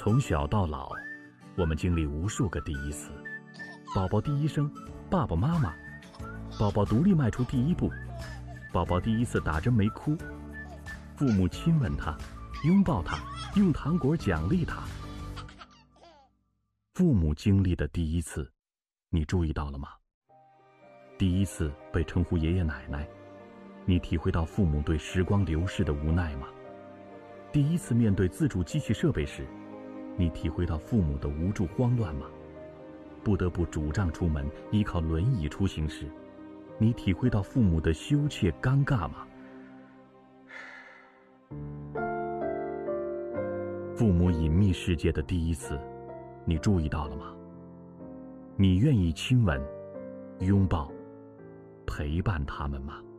从小到老，我们经历无数个第一次。宝宝第一声，爸爸妈妈；宝宝独立迈出第一步；宝宝第一次打针没哭；父母亲吻他，拥抱他，用糖果奖励他。父母经历的第一次，你注意到了吗？第一次被称呼爷爷奶奶，你体会到父母对时光流逝的无奈吗？第一次面对自主机器设备时，你体会到父母的无助慌乱吗？不得不拄杖出门，依靠轮椅出行时，你体会到父母的羞怯尴尬吗？父母隐秘世界的第一次，你注意到了吗？你愿意亲吻、拥抱、陪伴他们吗？